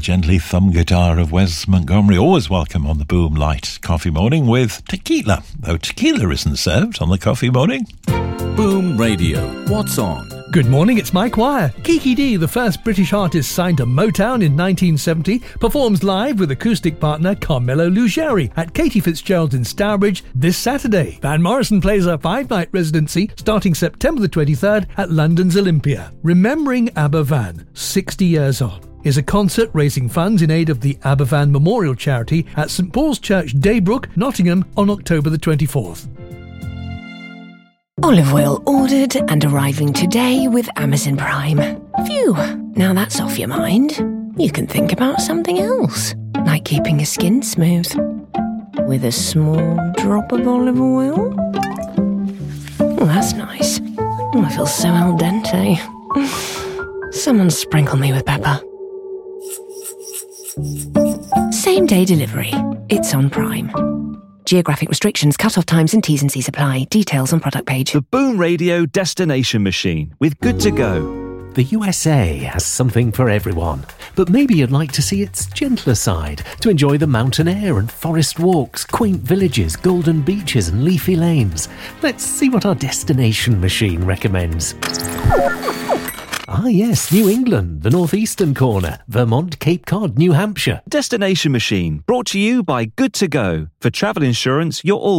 gently thumb guitar of Wes Montgomery. Always welcome on the Boom Light Coffee Morning with tequila, though tequila isn't served on the Coffee Morning. Boom Radio. What's on? Good morning, it's Mike Wire. Kiki Dee, the first British artist signed to Motown in 1970, performs live with acoustic partner Carmelo Lugeri at Katie Fitzgerald's in Stourbridge this Saturday. Van Morrison plays a 5-night residency starting September the 23rd at London's Olympia. Remembering ABBA Van, 60 years on, is a concert raising funds in aid of the ABBA Van Memorial Charity at St Paul's Church, Daybrook, Nottingham on October the 24th. Olive oil ordered and arriving today with Amazon Prime. Phew, now that's off your mind. You can think about something else, like keeping your skin smooth. With a small drop of olive oil. Oh, that's nice. Oh, I feel so al dente. Someone sprinkle me with pepper. Same day delivery. It's on Prime. Geographic restrictions, cut-off times and T's and C's apply. Details on product page. The Boom Radio Destination Machine with Good to Go. The USA has something for everyone, but maybe you'd like to see its gentler side, to enjoy the mountain air and forest walks, quaint villages, golden beaches and leafy lanes. Let's see what our Destination Machine recommends. Ah yes, New England, the northeastern corner, Vermont, Cape Cod, New Hampshire. Destination Machine, brought to you by Good to Go. For travel insurance, you're all